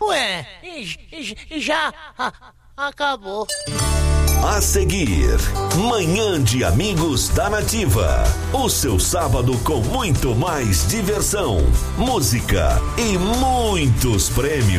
Ué, já acabou. A seguir, Manhã de Amigos da Nativa. O seu sábado com muito mais diversão, música e muitos prêmios.